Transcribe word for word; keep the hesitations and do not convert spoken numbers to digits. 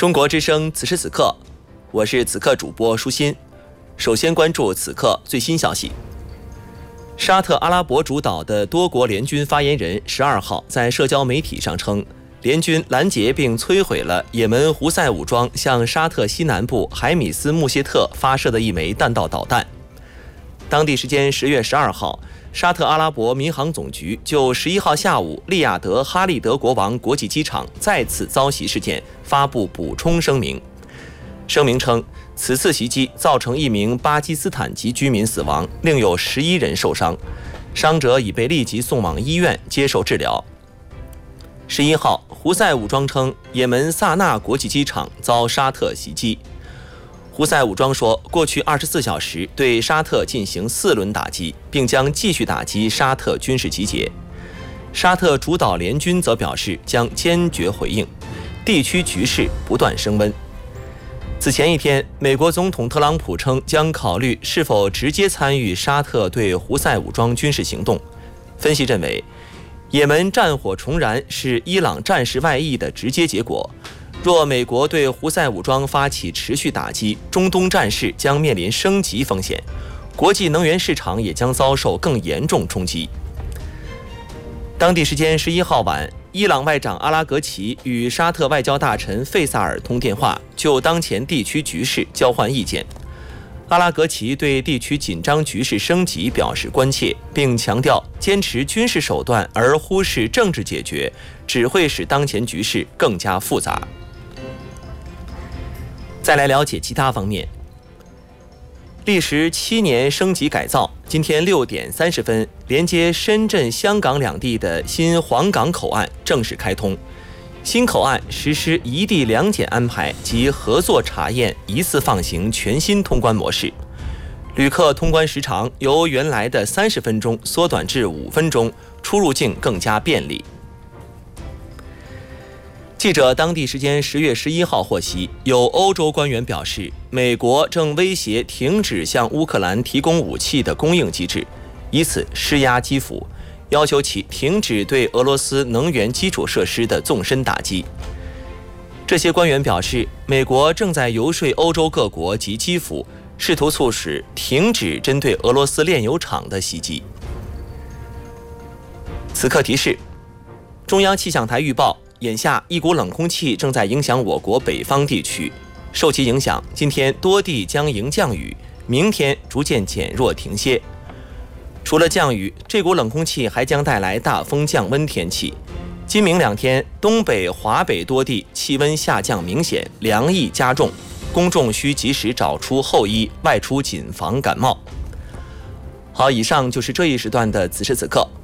中国之声此时此刻，我是此刻主播舒心。首先关注此刻最新消息。沙特阿拉伯主导的多国联军发言人十二号在社交媒体上称，联军拦截并摧毁了也门胡塞武装向沙特西南部海米斯穆谢特发射的一枚弹道导弹。当地时间十月十二号，沙特阿拉伯民航总局就十一号下午利雅得哈利德国王国际机场再次遭袭事件发布补充声明。声明称，此次袭击造成一名巴基斯坦籍居民死亡，另有十一人受伤，伤者已被立即送往医院接受治疗。十一号，胡塞武装称也门萨那国际机场遭沙特袭击。胡塞武装说，过去二十四小时对沙特进行四轮打击，并将继续打击沙特军事集结。沙特主导联军则表示将坚决回应，地区局势不断升温。此前一天，美国总统特朗普称将考虑是否直接参与沙特对胡塞武装军事行动。分析认为，也门战火重燃是伊朗战事外溢的直接结果。若美国对胡塞武装发起持续打击，中东战事将面临升级风险，国际能源市场也将遭受更严重冲击。当地时间十一号晚，伊朗外长阿拉格齐与沙特外交大臣费萨尔通电话，就当前地区局势交换意见。阿拉格齐对地区紧张局势升级表示关切，并强调坚持军事手段而忽视政治解决，只会使当前局势更加复杂。再来了解其他方面。历时七年升级改造，今天六点三十分，连接深圳、香港两地的新皇岗口岸正式开通。新口岸实施一地两检安排及合作查验一次放行全新通关模式，旅客通关时长由原来的三十分钟缩短至五分钟，出入境更加便利。记者当地时间十月十一号获悉，有欧洲官员表示，美国正威胁停止向乌克兰提供武器的供应机制，以此施压基辅，要求其停止对俄罗斯能源基础设施的纵深打击。这些官员表示，美国正在游说欧洲各国及基辅，试图促使停止针对俄罗斯炼油厂的袭击。此刻提示，中央气象台预报，眼下一股冷空气正在影响我国北方地区，受其影响，今天多地将迎降雨，明天逐渐减弱停歇。除了降雨，这股冷空气还将带来大风降温天气。今明两天，东北、华北多地气温下降明显，凉意加重，公众需及时找出厚衣，外出谨防感冒。好，以上就是这一时段的此时此刻。